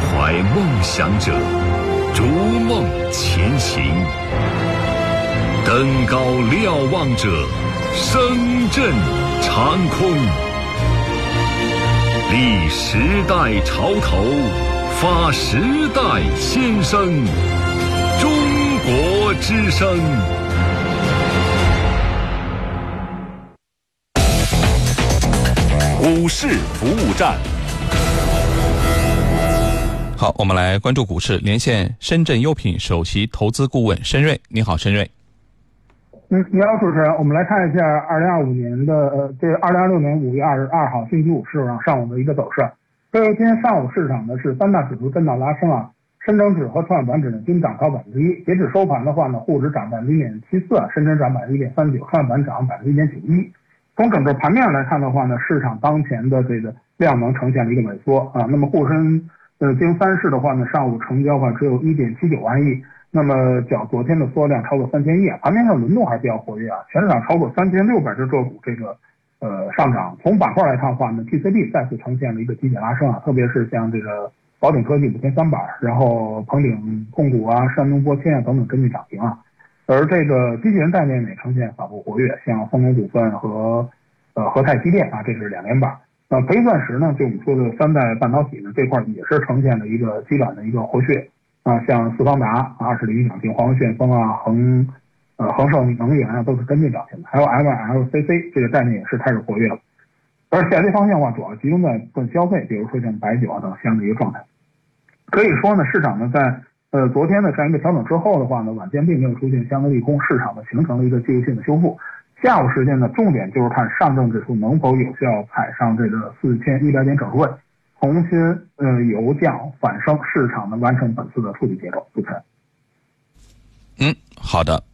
怀梦想者，逐梦前行。登高瞭望者，声震长空。立时代潮头，发时代先声。中国之声。股市服务站。 好，我们来关注股市，连线深圳优品首席投资顾问申瑞。你好，申瑞。 你好，主持人。我们来看一下2025年的这2026年5月22号星期五市场上午的一个走势。今天上午市场呢是三大指数震荡拉升啊，深成指和创业板指呢均涨超1%，截止收盘的话呢，沪指涨1.74%，深圳涨1.39%，创业板涨1.91%。从整个盘面来看的话呢，市场当前的这个量能呈现了一个萎缩啊。那么沪深京三市的话呢，上午成交只有1.79万亿，那么较昨天的缩量超过3000亿啊。盘面上轮动还是比较活跃啊，全市场超过3600只个股这个上涨。从板块来看的话呢 ，PCB 再次呈现了一个急减拉升啊，特别是像这个宝鼎科技5300，然后鹏鼎控股啊、山东玻纤啊等等跟进涨停啊。而这个机器人概念也呈现反复活跃，像丰能股份和和泰机电啊，这是2连板。硅钻石呢，就我们说的三代半导体呢这块也是呈现了一个基本的一个活跃啊，像四方达20厘米涨停，华为旋风啊、恒盛能源啊都是跟进涨停的，还有 MLCC 这个概念也是开始活跃了。而下跌方向的话，主要集中在消费，比如说像白酒啊等相的一个状态。可以说呢，市场呢在昨天的这样一个调整之后的话呢，晚间并没有出现相对利空，市场呢形成了一个技术性的修复。下午时间呢，重点就是看上证指数能否有效踩上这个4100点整数位，重新由降反升，市场呢完成本次的触底结构。主持人。 好的。